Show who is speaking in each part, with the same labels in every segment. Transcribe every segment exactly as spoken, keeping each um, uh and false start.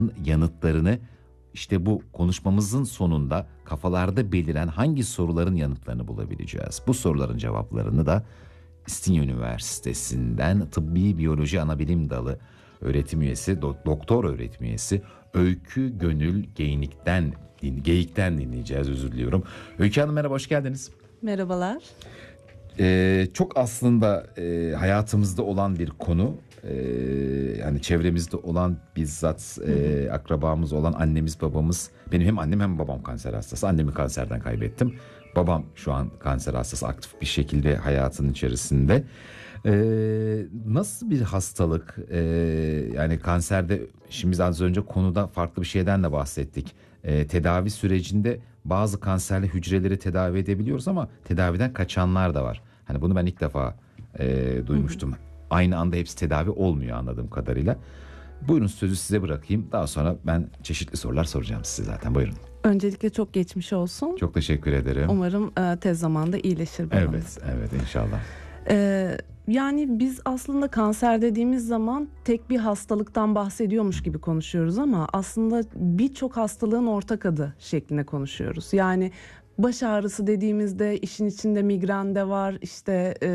Speaker 1: yanıtlarını işte bu konuşmamızın sonunda kafalarda beliren hangi soruların yanıtlarını bulabileceğiz. Bu soruların cevaplarını da İstinye Üniversitesi'nden Tıbbi Biyoloji Anabilim Dalı öğretim üyesi, do- doktor öğretim üyesi Öykü Gönül Geyik'ten, Geyik'ten dinleyeceğiz, özür diliyorum. Öykü Hanım merhaba, hoş geldiniz.
Speaker 2: Merhabalar.
Speaker 1: Ee, çok aslında e, hayatımızda olan bir konu. Ee, yani çevremizde olan, bizzat e, akrabamız olan annemiz babamız, benim hem annem hem babam kanser hastası. Annemi kanserden kaybettim, babam şu an kanser hastası, aktif bir şekilde hayatının içerisinde. Ee, nasıl bir hastalık, ee, yani kanserde şimdi biz az önce konuda farklı bir şeyden de bahsettik. Ee, tedavi sürecinde bazı kanserli hücreleri tedavi edebiliyoruz ama tedaviden kaçanlar da var. Hani bunu ben ilk defa e, duymuştum. Hı hı. Aynı anda hepsi tedavi olmuyor anladığım kadarıyla. Buyurun, sözü size bırakayım. Daha sonra ben çeşitli sorular soracağım size zaten. Buyurun.
Speaker 2: Öncelikle çok geçmiş olsun.
Speaker 1: Çok teşekkür ederim.
Speaker 2: Umarım e, tez zamanda iyileşir babamız.
Speaker 1: Evet, evet inşallah.
Speaker 2: Ee, yani biz aslında kanser dediğimiz zaman tek bir hastalıktan bahsediyormuş gibi konuşuyoruz ama aslında birçok hastalığın ortak adı şeklinde konuşuyoruz. Yani baş ağrısı dediğimizde işin içinde migren de var, işte e,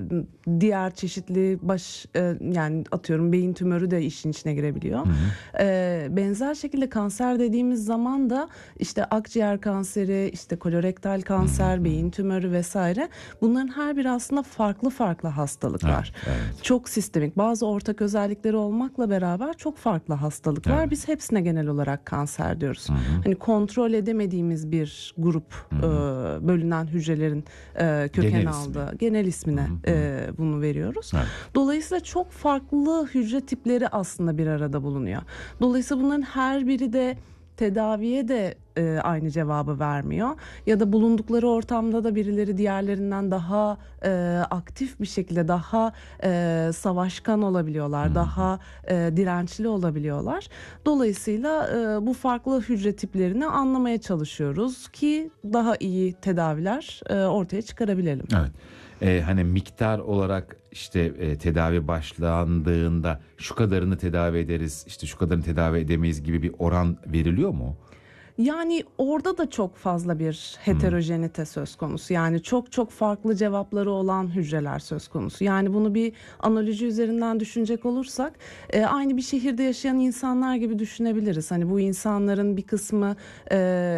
Speaker 2: diğer çeşitli baş e, yani atıyorum beyin tümörü de işin içine girebiliyor. Hı hı. E, benzer şekilde kanser dediğimiz zaman da işte akciğer kanseri, işte kolorektal kanser, hı hı. beyin tümörü vesaire, bunların her biri aslında farklı farklı hastalıklar. Evet, evet. Çok sistemik, bazı ortak özellikleri olmakla beraber çok farklı hastalıklar. Evet. Biz hepsine genel olarak kanser diyoruz. Hı hı. Hani kontrol edemediğimiz bir grup, Hı-hı. bölünen hücrelerin e, köken genel aldığı ismi. genel ismine e, bunu veriyoruz. Evet. Dolayısıyla çok farklı hücre tipleri aslında bir arada bulunuyor. Dolayısıyla bunların her biri de tedaviye de e, aynı cevabı vermiyor. Ya da bulundukları ortamda da birileri diğerlerinden daha e, aktif bir şekilde daha e, savaşkan olabiliyorlar. Hmm. Daha e, dirençli olabiliyorlar. Dolayısıyla e, bu farklı hücre tiplerini anlamaya çalışıyoruz ki daha iyi tedaviler e, ortaya çıkarabilelim.
Speaker 1: Evet. Ee, hani miktar olarak işte e, tedavi başlandığında şu kadarını tedavi ederiz, işte şu kadarını tedavi edemeyiz gibi bir oran veriliyor mu?
Speaker 2: Yani orada da çok fazla bir heterojenite hmm. söz konusu. Yani çok çok farklı cevapları olan hücreler söz konusu. Yani bunu bir analoji üzerinden düşünecek olursak e, aynı bir şehirde yaşayan insanlar gibi düşünebiliriz. Hani bu insanların bir kısmı e,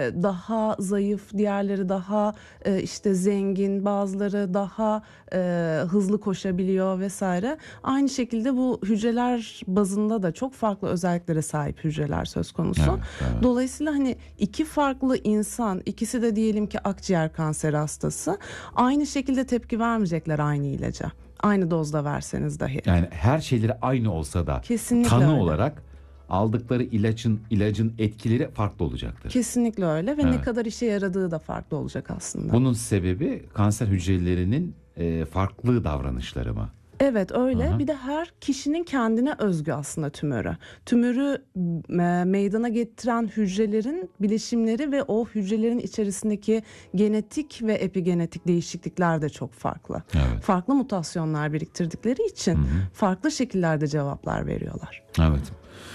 Speaker 2: daha zayıf, diğerleri daha e, işte zengin, bazıları daha e, hızlı koşabiliyor vesaire. Aynı şekilde bu hücreler bazında da çok farklı özelliklere sahip hücreler söz konusu. Evet, evet. Dolayısıyla hani İki farklı insan, ikisi de diyelim ki akciğer kanseri hastası, aynı şekilde tepki vermeyecekler aynı ilaca. Aynı dozda verseniz dahi. Yani
Speaker 1: her şeyleri aynı olsa da
Speaker 2: kesinlikle
Speaker 1: tanı
Speaker 2: öyle.
Speaker 1: olarak aldıkları ilacın ilacın etkileri farklı olacaktır.
Speaker 2: Kesinlikle öyle ve evet. ne kadar işe yaradığı da farklı olacak aslında.
Speaker 1: Bunun sebebi kanser hücrelerinin e, farklı davranışları mı?
Speaker 2: Evet öyle. Hı-hı. Bir de her kişinin kendine özgü aslında tümörü. Tümörü e, meydana getiren hücrelerin bileşimleri ve o hücrelerin içerisindeki genetik ve epigenetik değişiklikler de çok farklı. Evet. Farklı mutasyonlar biriktirdikleri için Hı-hı. farklı şekillerde cevaplar veriyorlar.
Speaker 1: Evet.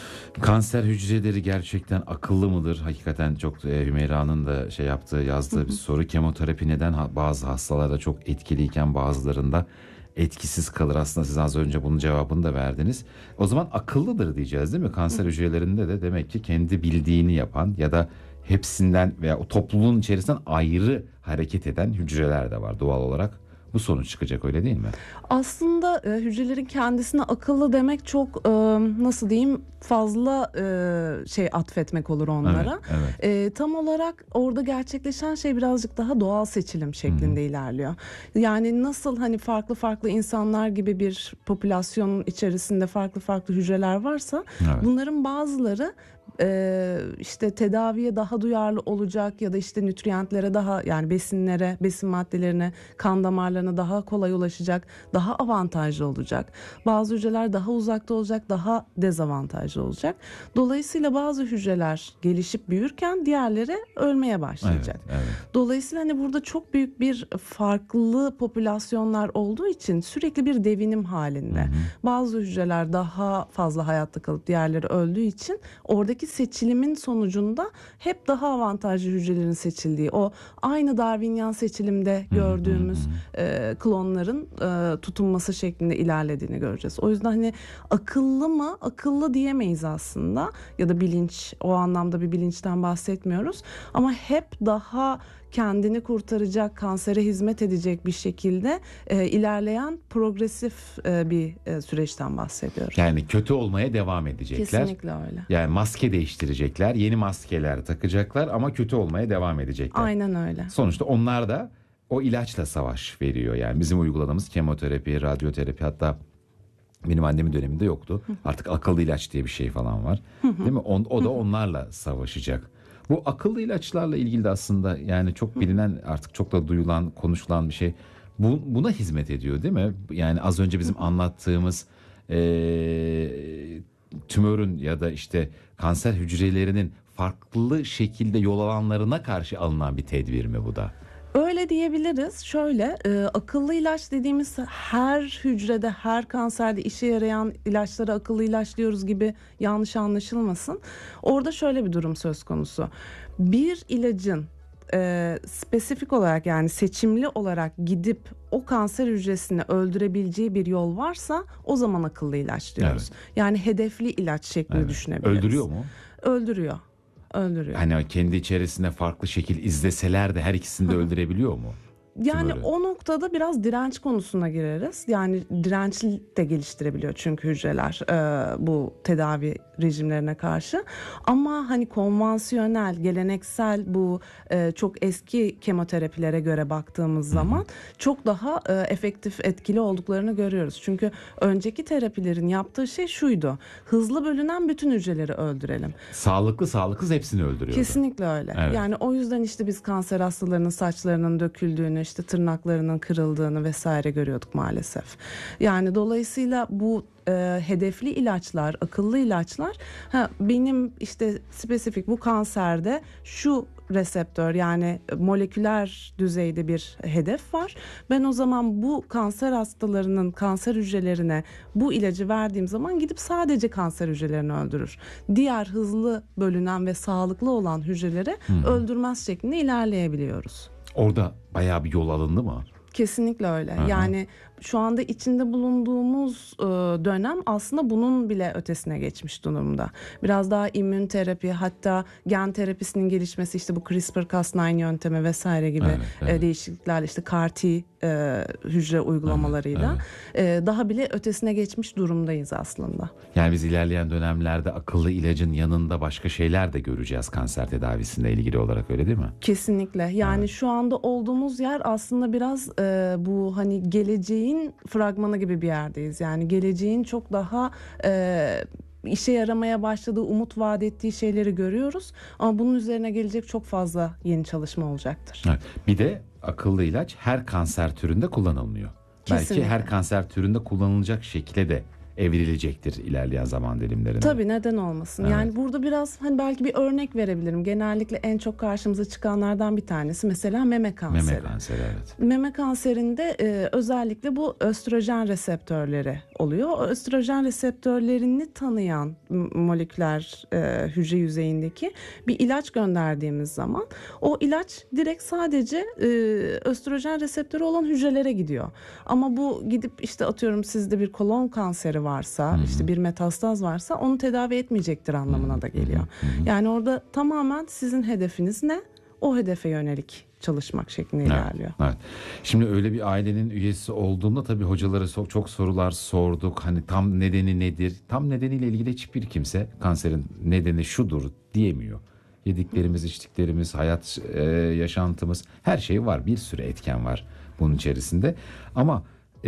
Speaker 1: Kanser hücreleri gerçekten akıllı mıdır? Hakikaten çok e, Hümeyra'nın da şey yaptığı, yazdığı Hı-hı. bir soru. Kemoterapi neden ha, bazı hastalarda çok etkiliyken bazılarında etkisiz kalır? Aslında siz az önce bunun cevabını da verdiniz. O zaman akıllıdır diyeceğiz değil mi? Kanser hücrelerinde de demek ki kendi bildiğini yapan ya da hepsinden veya o topluluğun içerisinden ayrı hareket eden hücreler de var doğal olarak. Bu sonuç çıkacak, öyle değil mi?
Speaker 2: Aslında e, hücrelerin kendisine akıllı demek çok e, nasıl diyeyim fazla e, şey atfetmek olur onlara. Evet, evet. E, tam olarak orada gerçekleşen şey birazcık daha doğal seçilim şeklinde Hı-hı. ilerliyor. Yani nasıl hani farklı farklı insanlar gibi bir popülasyonun içerisinde farklı farklı hücreler varsa evet. bunların bazıları e, işte tedaviye daha duyarlı olacak ya da işte nütriyentlere daha, yani besinlere, besin maddelerine, kan damarlarına daha kolay ulaşacak, daha avantajlı olacak. Bazı hücreler daha uzakta olacak, daha dezavantajlı olacak. Dolayısıyla bazı hücreler gelişip büyürken diğerleri ölmeye başlayacak.
Speaker 1: Evet, evet.
Speaker 2: Dolayısıyla hani burada çok büyük bir farklı popülasyonlar olduğu için sürekli bir devinim halinde. Hı hı. Bazı hücreler daha fazla hayatta kalıp diğerleri öldüğü için oradaki seçilimin sonucunda hep daha avantajlı hücrelerin seçildiği, o aynı Darwinyan seçilimde gördüğümüz hı hı. E, klonların e, tutunması şeklinde ilerlediğini göreceğiz. O yüzden hani akıllı mı? Akıllı diyemeyiz aslında, ya da bilinç, o anlamda bir bilinçten bahsetmiyoruz ama hep daha kendini kurtaracak, kansere hizmet edecek bir şekilde e, ilerleyen progresif e, bir e, süreçten bahsediyoruz.
Speaker 1: Yani kötü olmaya devam edecekler.
Speaker 2: Kesinlikle öyle.
Speaker 1: Yani maske değiştirecekler, yeni maskeler takacaklar ama kötü olmaya devam edecekler.
Speaker 2: Aynen öyle.
Speaker 1: Sonuçta onlar da o ilaçla savaş veriyor. Yani bizim uyguladığımız kemoterapi, radyoterapi, hatta benim annemin döneminde yoktu. Artık akıllı ilaç diye bir şey falan var. Değil mi? O, o da onlarla savaşacak. Bu akıllı ilaçlarla ilgili de aslında yani çok bilinen, artık çok da duyulan, konuşulan bir şey. Bu, buna hizmet ediyor değil mi? Yani az önce bizim anlattığımız e, tümörün ya da işte kanser hücrelerinin farklı şekilde yol alanlarına karşı alınan bir tedbir mi bu da?
Speaker 2: Öyle diyebiliriz. Şöyle, e, akıllı ilaç dediğimiz her hücrede, her kanserde işe yarayan ilaçlara akıllı ilaç diyoruz gibi yanlış anlaşılmasın. Orada şöyle bir durum söz konusu. Bir ilacın e, spesifik olarak, yani seçimli olarak gidip o kanser hücresini öldürebileceği bir yol varsa o zaman akıllı ilaç diyoruz. Evet. Yani hedefli ilaç şeklinde evet. düşünebiliriz.
Speaker 1: Öldürüyor mu?
Speaker 2: Öldürüyor. Öldürüyor.
Speaker 1: Hani kendi içerisinde farklı şekil izleseler de her ikisini de öldürebiliyor mu?
Speaker 2: Yani
Speaker 1: Tümörü.
Speaker 2: O noktada biraz direnç konusuna gireriz. Yani dirençli de geliştirebiliyor çünkü hücreler e, bu tedavi rejimlerine karşı. Ama hani konvansiyonel, geleneksel bu e, çok eski kemoterapilere göre baktığımız Hı-hı. zaman çok daha e, efektif, etkili olduklarını görüyoruz. Çünkü önceki terapilerin yaptığı şey şuydu: hızlı bölünen bütün hücreleri öldürelim.
Speaker 1: Sağlıklı sağlıksız hepsini öldürüyordu.
Speaker 2: Kesinlikle öyle. Evet. Yani o yüzden işte biz kanser hastalarının saçlarının döküldüğünü, işte tırnaklarının kırıldığını vesaire görüyorduk maalesef. Yani dolayısıyla bu e, hedefli ilaçlar, akıllı ilaçlar, ha, benim işte spesifik bu kanserde şu reseptör, yani moleküler düzeyde bir hedef var. Ben o zaman bu kanser hastalarının kanser hücrelerine bu ilacı verdiğim zaman gidip sadece kanser hücrelerini öldürür. Diğer hızlı bölünen ve sağlıklı olan hücreleri hmm. öldürmez şeklinde ilerleyebiliyoruz.
Speaker 1: Orada bayağı bir yol alındı mı?
Speaker 2: Kesinlikle öyle.
Speaker 1: Hı-hı.
Speaker 2: Yani şu anda içinde bulunduğumuz e, dönem aslında bunun bile ötesine geçmiş durumda. Biraz daha immün terapi, hatta gen terapisinin gelişmesi, işte bu CRISPR Cas nine yöntemi vesaire gibi evet, evet. E, değişikliklerle, işte C A R T e, hücre uygulamalarıyla evet, evet. E, daha bile ötesine geçmiş durumdayız aslında.
Speaker 1: Yani biz ilerleyen dönemlerde akıllı ilacın yanında başka şeyler de göreceğiz kanser tedavisinde ilgili olarak, öyle değil mi?
Speaker 2: Kesinlikle. Yani evet. şu anda olduğumuz yer aslında biraz e, bu hani geleceğin fragmanı gibi bir yerdeyiz. Yani geleceğin çok daha e, işe yaramaya başladığı, umut vaat ettiği şeyleri görüyoruz. Ama bunun üzerine gelecek çok fazla yeni çalışma olacaktır.
Speaker 1: Evet. Bir de akıllı ilaç her kanser türünde kullanılmıyor. Kesinlikle. Belki her kanser türünde kullanılacak şekilde de evrilecektir ilerleyen zaman dilimlerinde.
Speaker 2: Tabii, neden olmasın. Evet. Yani burada biraz hani belki bir örnek verebilirim. Genellikle en çok karşımıza çıkanlardan bir tanesi mesela meme kanseri.
Speaker 1: Meme kanseri, evet.
Speaker 2: Meme kanserinde e, özellikle bu östrojen reseptörleri oluyor. O östrojen reseptörlerini tanıyan moleküler e, hücre yüzeyindeki bir ilaç gönderdiğimiz zaman o ilaç direkt sadece e, östrojen reseptörü olan hücrelere gidiyor. Ama bu gidip işte atıyorum sizde bir kolon kanseri varsa, Hı-hı. işte bir metastaz varsa onu tedavi etmeyecektir anlamına da geliyor. Hı-hı. Yani orada tamamen sizin hedefiniz ne? O hedefe yönelik çalışmak şeklinde evet, ilerliyor.
Speaker 1: Evet. Şimdi öyle bir ailenin üyesi olduğunda tabii hocalara çok, çok sorular sorduk. Hani tam nedeni nedir? Tam nedeniyle ilgili hiçbir kimse kanserin nedeni şudur diyemiyor. Yediklerimiz, içtiklerimiz, hayat e, yaşantımız, her şey var. Bir sürü etken var bunun içerisinde. Ama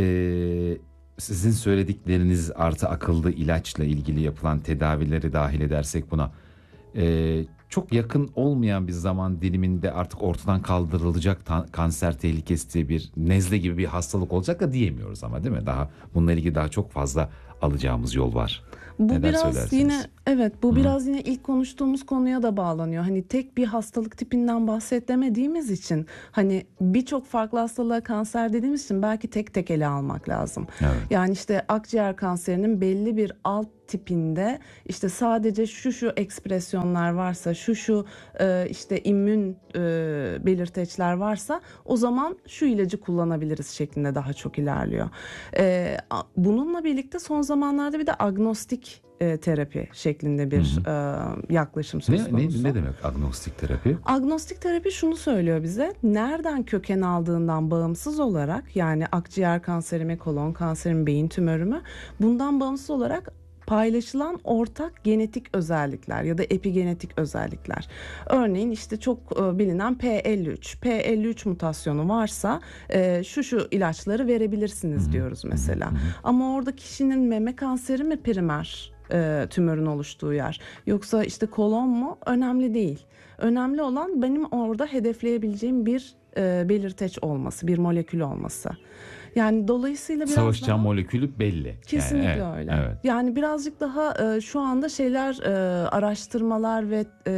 Speaker 1: e, sizin söyledikleriniz artı akıllı ilaçla ilgili yapılan tedavileri dahil edersek buna, e, çok yakın olmayan bir zaman diliminde artık ortadan kaldırılacak ta- kanser tehlikesi diye bir nezle gibi bir hastalık olacak da diyemiyoruz ama, değil mi? Daha bununla ilgili daha çok fazla alacağımız yol var.
Speaker 2: Bu
Speaker 1: Neler
Speaker 2: biraz
Speaker 1: söylersiniz?
Speaker 2: yine evet bu
Speaker 1: Hı.
Speaker 2: biraz yine ilk konuştuğumuz konuya da bağlanıyor. Hani tek bir hastalık tipinden bahsedemediğimiz için hani birçok farklı hastalığa kanser dediğimiz için belki tek tek ele almak lazım.
Speaker 1: Evet.
Speaker 2: Yani işte akciğer kanserinin belli bir alt tipinde işte sadece şu şu ekspresyonlar varsa, şu şu e, işte immün e, belirteçler varsa o zaman şu ilacı kullanabiliriz şeklinde daha çok ilerliyor. E, a- bununla birlikte son zamanlarda bir de agnostik e, terapi şeklinde bir e, yaklaşım söz
Speaker 1: Ne,
Speaker 2: konusu.
Speaker 1: ne, ne demek agnostik terapi?
Speaker 2: Agnostik terapi şunu söylüyor bize: nereden köken aldığından bağımsız olarak, yani akciğer kanseri mi, kolon kanseri mi, beyin tümörü mü, bundan bağımsız olarak paylaşılan ortak genetik özellikler ya da epigenetik özellikler. Örneğin işte çok e, bilinen P elli üç. P elli üç mutasyonu varsa e, şu şu ilaçları verebilirsiniz diyoruz mesela. Ama orada kişinin meme kanseri mi primer e, tümörün oluştuğu yer, yoksa işte kolon mu, önemli değil. Önemli olan benim orada hedefleyebileceğim bir e, belirteç olması, bir molekül olması. Yani dolayısıyla biraz
Speaker 1: Savaşacağım
Speaker 2: daha...
Speaker 1: molekülü belli.
Speaker 2: Kesinlikle
Speaker 1: Yani, evet,
Speaker 2: öyle.
Speaker 1: Evet.
Speaker 2: Yani birazcık daha e, şu anda şeyler, e, araştırmalar ve e,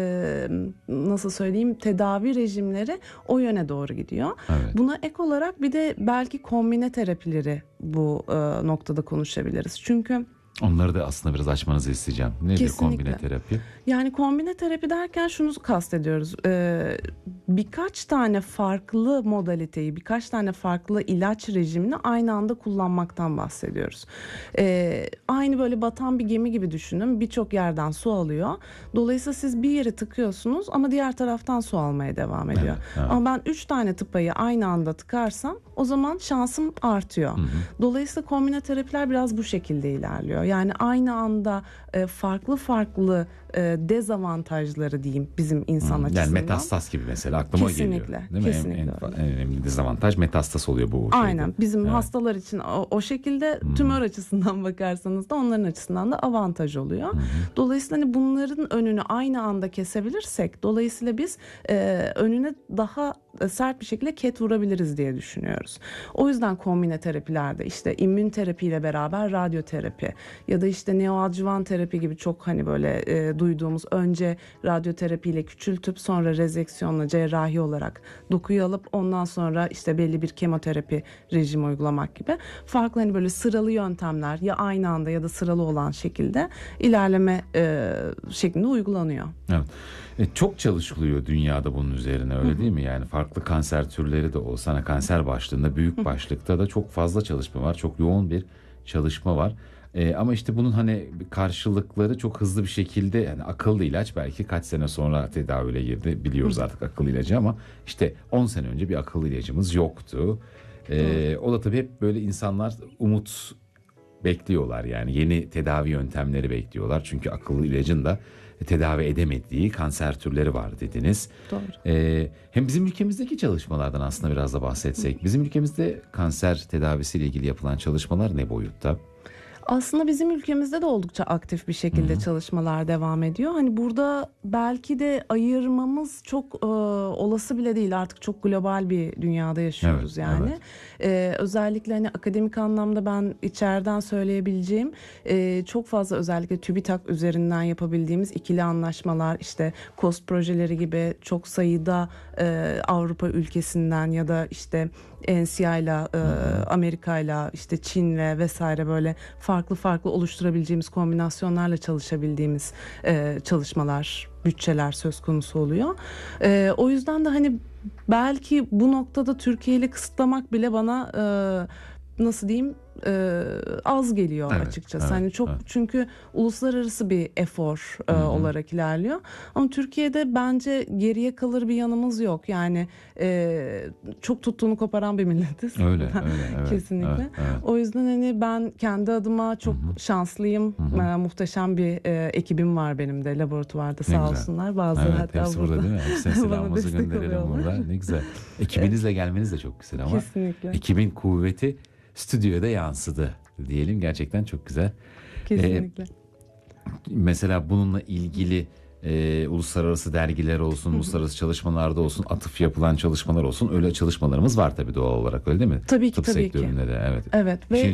Speaker 2: nasıl söyleyeyim, tedavi rejimleri o yöne doğru gidiyor.
Speaker 1: Evet.
Speaker 2: Buna ek olarak bir de belki kombine terapileri bu e, noktada konuşabiliriz. Çünkü
Speaker 1: Onları da aslında biraz açmanızı isteyeceğim. Nedir
Speaker 2: Kesinlikle.
Speaker 1: kombine terapi?
Speaker 2: yani kombine terapi derken şunu kastediyoruz. Ee, birkaç tane farklı modaliteyi, birkaç tane farklı ilaç rejimini aynı anda kullanmaktan bahsediyoruz. Ee, aynı böyle batan bir gemi gibi düşünün. Birçok yerden su alıyor. Dolayısıyla siz bir yere tıkıyorsunuz ama diğer taraftan su almaya devam ediyor.
Speaker 1: Evet, evet.
Speaker 2: Ama ben üç tane tıpayı aynı anda tıkarsam o zaman şansım artıyor.
Speaker 1: Hı hı.
Speaker 2: Dolayısıyla kombine terapiler biraz bu şekilde ilerliyor. Yani aynı anda e, farklı farklı e, dezavantajları diyeyim bizim insan
Speaker 1: Hı,
Speaker 2: açısından.
Speaker 1: Yani metastas gibi mesela aklıma
Speaker 2: Kesinlikle,
Speaker 1: geliyor. Değil mi?
Speaker 2: kesinlikle
Speaker 1: En, en,
Speaker 2: öyle.
Speaker 1: en önemli dezavantaj metastas oluyor bu şeyde.
Speaker 2: Aynen, bizim
Speaker 1: Evet.
Speaker 2: hastalar için o, o şekilde, tümör açısından bakarsanız da onların açısından da avantaj oluyor. Dolayısıyla hani bunların önünü aynı anda kesebilirsek, dolayısıyla biz e, önüne daha e, sert bir şekilde ket vurabiliriz diye düşünüyoruz. O yüzden kombine terapilerde işte immün terapiyle beraber radyoterapi ya da işte neoadjuvan terapi gibi çok hani böyle e, duyduğumuz, önce radyoterapiyle küçültüp sonra rezeksiyonla cerrahi olarak dokuyu alıp ondan sonra işte belli bir kemoterapi rejimi uygulamak gibi farklı hani böyle sıralı yöntemler, ya aynı anda ya da sıralı olan şekilde ilerleme e, şeklinde uygulanıyor.
Speaker 1: Evet. E, çok çalışılıyor dünyada bunun üzerine, öyle değil mi? Yani farklı kanser türleri de olsa, hani kanser başlığında, büyük başlıkta da çok fazla çalışma var. Çok yoğun bir çalışma var. E, ama işte bunun hani karşılıkları çok hızlı bir şekilde, yani akıllı ilaç belki kaç sene sonra tedavüle girdi, biliyoruz artık akıllı ilacı, ama işte on sene önce bir akıllı ilacımız yoktu. E, o da tabii hep böyle insanlar umut bekliyorlar, yani yeni tedavi yöntemleri bekliyorlar. Çünkü akıllı ilacın da tedavi edemediği kanser türleri var dediniz.
Speaker 2: Doğru.
Speaker 1: Ee, hem bizim ülkemizdeki çalışmalardan aslında biraz da bahsetsek. Bizim ülkemizde kanser tedavisiyle ilgili yapılan çalışmalar ne boyutta?
Speaker 2: Aslında bizim ülkemizde de oldukça aktif bir şekilde
Speaker 1: Hı hı.
Speaker 2: çalışmalar devam ediyor. Hani burada belki de ayırmamız çok e, olası bile değil. Artık çok global bir dünyada yaşıyoruz
Speaker 1: Evet,
Speaker 2: yani.
Speaker 1: evet.
Speaker 2: E, özellikle hani akademik anlamda ben içeriden söyleyebileceğim e, çok fazla, özellikle TÜBİTAK üzerinden yapabildiğimiz ikili anlaşmalar, işte KOST projeleri gibi çok sayıda e, Avrupa ülkesinden ya da işte N C I'la, e, Amerika'yla, işte Çin'le vesaire böyle farklı farklı oluşturabileceğimiz kombinasyonlarla çalışabildiğimiz e, çalışmalar, bütçeler söz konusu oluyor. E, o yüzden de hani belki bu noktada Türkiye'yle kısıtlamak bile bana e, nasıl diyeyim e, az geliyor
Speaker 1: Evet,
Speaker 2: açıkçası.
Speaker 1: evet,
Speaker 2: Hani çok
Speaker 1: evet.
Speaker 2: çünkü uluslararası bir efor e,
Speaker 1: Hı hı.
Speaker 2: olarak ilerliyor. Ama Türkiye'de bence geriye kalır bir yanımız yok. Yani e, çok tuttuğunu koparan bir milletiz.
Speaker 1: Öyle, öyle, evet.
Speaker 2: Kesinlikle.
Speaker 1: Evet, evet.
Speaker 2: O yüzden hani ben kendi adıma çok şanslıyım. E, muhteşem bir e, ekibim var benim de laboratuvarda,
Speaker 1: Ne
Speaker 2: sağ
Speaker 1: güzel.
Speaker 2: olsunlar. Bazıları
Speaker 1: Evet,
Speaker 2: hatta
Speaker 1: hepsi burada,
Speaker 2: burada
Speaker 1: değil mi? Hepsine
Speaker 2: bana
Speaker 1: selamımızı
Speaker 2: destek
Speaker 1: gönderelim
Speaker 2: oluyorlar.
Speaker 1: burada. Ne güzel. Ekibinizle gelmeniz de çok güzel ama.
Speaker 2: Kesinlikle.
Speaker 1: Ekibin kuvveti stüdyoya da yansıdı diyelim. Gerçekten çok güzel.
Speaker 2: Kesinlikle.
Speaker 1: Mesela bununla ilgili e, uluslararası dergiler olsun, uluslararası çalışmalarda olsun, atıf yapılan çalışmalar olsun, öyle çalışmalarımız var tabii doğal olarak, öyle değil mi?
Speaker 2: Tabii ki,
Speaker 1: Tıp
Speaker 2: tabii ki.
Speaker 1: sektöründe de, evet.
Speaker 2: Evet ve